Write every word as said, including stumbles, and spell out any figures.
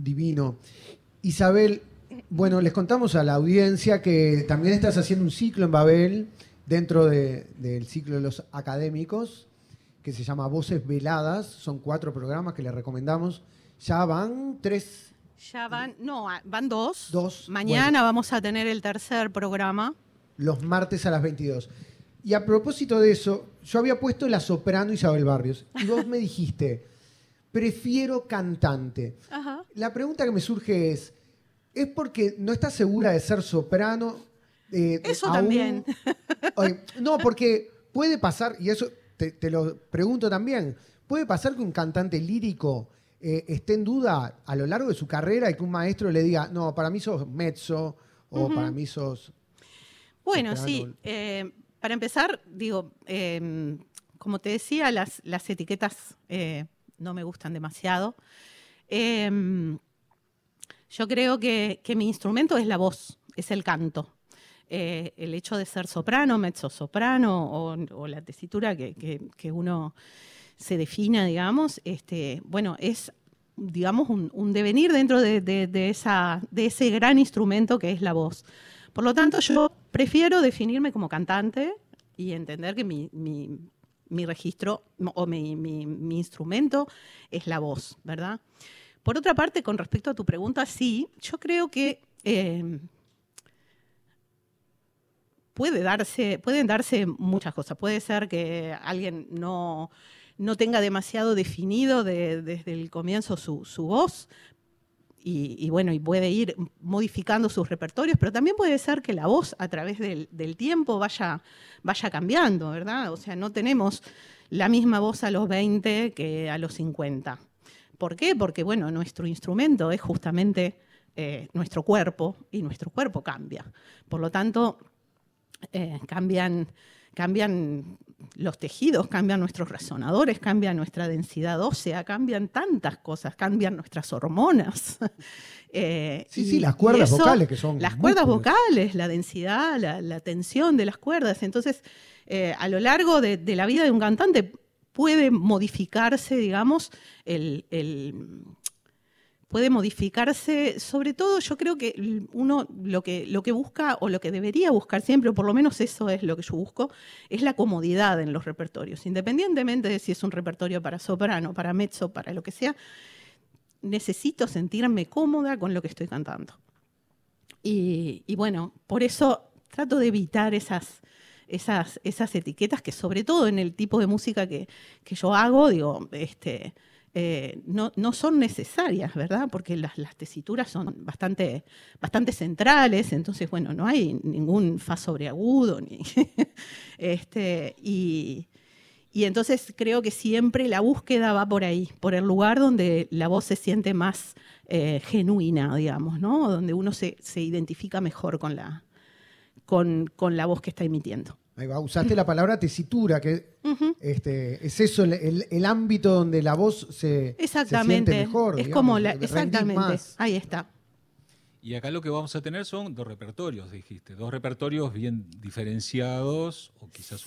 divino. Isabel, bueno, les contamos a la audiencia que también estás haciendo un ciclo en Babel, dentro de, del ciclo de los académicos, que se llama Voces Veladas. Son cuatro programas que les recomendamos. Ya van tres. Ya van, no, van dos. Dos. Mañana Bueno, vamos a tener el tercer programa. los martes a las veintidós. Y a propósito de eso, yo había puesto la soprano Isabel Barrios. Y vos me dijiste, prefiero cantante. Ajá. La pregunta que me surge es, ¿es porque no estás segura de ser soprano? Eh, Eso aún? también. Oye, no, porque puede pasar, y eso te, te lo pregunto también, puede pasar que un cantante lírico eh, esté en duda a lo largo de su carrera y que un maestro le diga, no, para mí sos mezzo, o uh-huh. para mí sos... Bueno, soprano. sí. Eh, para empezar, digo, eh, como te decía, las, las etiquetas eh, no me gustan demasiado. Eh, yo creo que, que mi instrumento es la voz, es el canto. Eh, el hecho de ser soprano, mezzosoprano o, o la tesitura que, que, que uno se defina, digamos, este, bueno, es, digamos, un, un devenir dentro de, de, de, esa, de ese gran instrumento que es la voz. Por lo tanto, yo prefiero definirme como cantante y entender que mi, mi, mi registro o mi, mi, mi instrumento es la voz, ¿verdad? Por otra parte, con respecto a tu pregunta, sí, yo creo que eh, puede darse, pueden darse muchas cosas. Puede ser que alguien no, no tenga demasiado definido de, desde el comienzo su, su voz, Y, y bueno, y puede ir modificando sus repertorios, pero también puede ser que la voz a través del, del tiempo vaya, vaya cambiando, ¿verdad? O sea, no tenemos la misma voz a los veinte que a los cincuenta. ¿Por qué? Porque, bueno, nuestro instrumento es justamente eh, nuestro cuerpo, y nuestro cuerpo cambia. Por lo tanto, eh, cambian... cambian los tejidos, cambian nuestros resonadores, cambia nuestra densidad ósea, cambian tantas cosas, cambian nuestras hormonas. eh, sí, y, sí, las cuerdas eso, vocales que son Las cuerdas músculos. vocales, la densidad, la, la tensión de las cuerdas. Entonces, eh, a lo largo de, de la vida de un cantante puede modificarse, digamos, el... el puede modificarse, sobre todo yo creo que uno lo que, lo que busca o lo que debería buscar siempre, o por lo menos eso es lo que yo busco, es la comodidad en los repertorios. Independientemente de si es un repertorio para soprano, para mezzo, para lo que sea, necesito sentirme cómoda con lo que estoy cantando. Y, y bueno, por eso trato de evitar esas, esas, esas etiquetas que sobre todo en el tipo de música que, que yo hago, digo, este... Eh, no, no son necesarias, ¿verdad? Porque las, las tesituras son bastante, bastante centrales, entonces, bueno, no hay ningún fa sobreagudo. Ni este, y, y entonces creo que siempre la búsqueda va por ahí, por el lugar donde la voz se siente más eh, genuina, digamos, ¿no? Donde uno se, se identifica mejor con la, con, con la voz que está emitiendo. Ahí va, usaste la palabra tesitura, que uh-huh. este, es eso, el, el, el ámbito donde la voz se, exactamente. se siente mejor. Es digamos, como la, exactamente, ahí está. Y acá lo que vamos a tener son dos repertorios, dijiste, dos repertorios bien diferenciados, o quizás